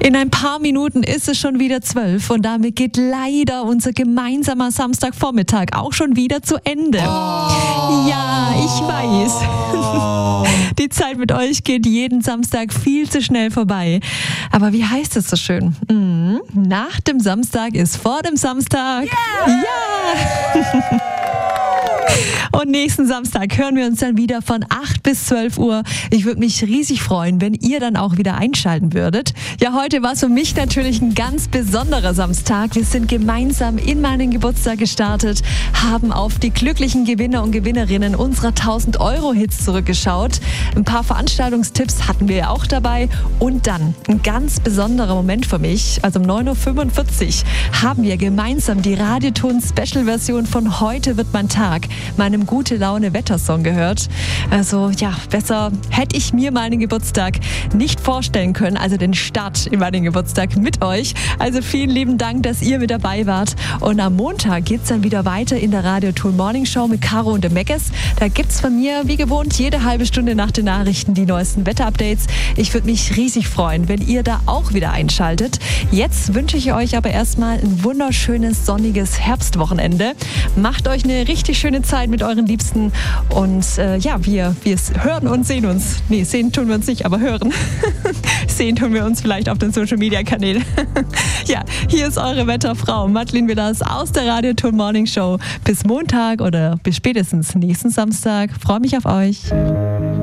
In ein paar Minuten ist es schon wieder 12 und damit geht leider unser gemeinsamer Samstagvormittag auch schon wieder zu Ende. Ja, ich weiß. Die Zeit mit euch geht jeden Samstag viel zu schnell vorbei. Aber wie heißt es so schön? Nach dem Samstag ist vor dem Samstag. Ja! Und nächsten Samstag hören wir uns dann wieder von 8 bis 12 Uhr. Ich würde mich riesig freuen, wenn ihr dann auch wieder einschalten würdet. Ja, heute war es für mich natürlich ein ganz besonderer Samstag. Wir sind gemeinsam in meinen Geburtstag gestartet, haben auf die glücklichen Gewinner und Gewinnerinnen unserer 1000-Euro-Hits zurückgeschaut. Ein paar Veranstaltungstipps hatten wir ja auch dabei. Und dann ein ganz besonderer Moment für mich. Also um 9.45 Uhr haben wir gemeinsam die Radioton-Special-Version von Heute wird mein Tag, meinem Gute-Laune-Wettersong gehört. Also ja, besser hätte ich mir meinen Geburtstag nicht vorstellen können, also den Start in meinen Geburtstag mit euch. Also vielen lieben Dank, dass ihr mit dabei wart. Und am Montag geht es dann wieder weiter in der Radioton Morning Show mit Caro und dem Meckes. Da gibt es von mir, wie gewohnt, jede halbe Stunde nach den Nachrichten die neuesten Wetterupdates. Ich würde mich riesig freuen, wenn ihr da auch wieder einschaltet. Jetzt wünsche ich euch aber erstmal ein wunderschönes, sonniges Herbstwochenende. Macht euch eine richtig schöne Zeit mit euren Liebsten und ja, wir hören und sehen uns. Nee, sehen tun wir uns nicht, aber hören. Sehen tun wir uns vielleicht auf den Social-Media-Kanälen. Ja, hier ist eure Wetterfrau Madeleine Widders aus der Radioton Morning Show. Bis Montag oder bis spätestens nächsten Samstag. Freue mich auf euch.